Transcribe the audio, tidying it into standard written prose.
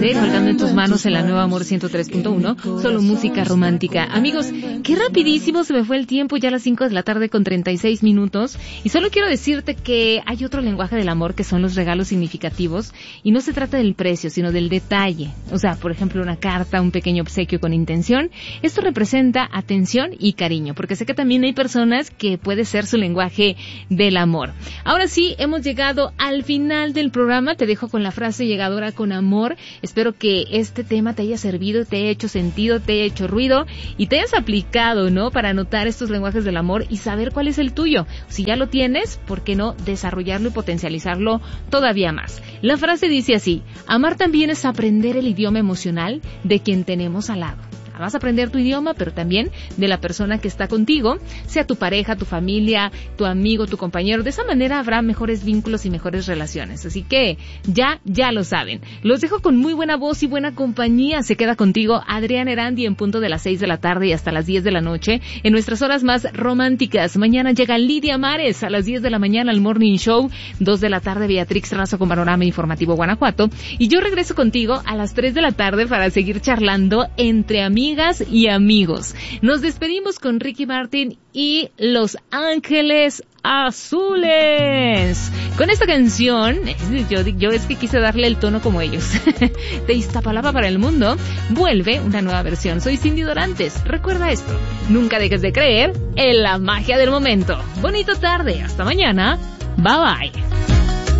tarde, colgando en tus manos en la Nueva Amor 103.1, solo música romántica. Amigos, qué rapidísimo se me fue el tiempo, ya a las 5 de la tarde con 36 minutos. Y solo quiero decirte que hay otro lenguaje del amor que son los regalos significativos. Y no se trata del precio, sino del detalle. O sea, por ejemplo, una carta, un pequeño obsequio con intención. Esto representa atención y cariño, porque sé que también hay personas que puede ser su lenguaje del amor. Ahora sí, hemos llegado al final del programa. Te dejo con la frase llegadora con amor. Espero que este tema te haya servido, te haya hecho sentido, te haya hecho ruido y te hayas aplicado, ¿no? Para anotar estos lenguajes del amor y saber cuál es el tuyo. Si ya lo tienes, ¿por qué no desarrollarlo y potencializarlo todavía más? La frase dice así: amar también es aprender el idioma emocional de quien tenemos al lado. Vas a aprender tu idioma, pero también de la persona que está contigo, sea tu pareja, tu familia, tu amigo, tu compañero. De esa manera habrá mejores vínculos y mejores relaciones. Así que ya lo saben. Los dejo con muy buena voz y buena compañía. Se queda contigo Adrián Erandi en punto de las 6 de la tarde y hasta las 10 de la noche en nuestras horas más románticas. Mañana llega Lidia Mares a las 10 de la mañana al Morning Show. 2 de la tarde Beatrix Razo con Panorama Informativo Guanajuato. Y yo regreso contigo a las 3 de la tarde para seguir charlando entre amigas y amigos. Nos despedimos con Ricky Martin y Los Ángeles Azules. Con esta canción, yo es que quise darle el tono como ellos. De Iztapalapa para el mundo, vuelve una nueva versión. Soy Cindy Dorantes. Recuerda esto, nunca dejes de creer en la magia del momento. Bonita tarde, hasta mañana. Bye bye.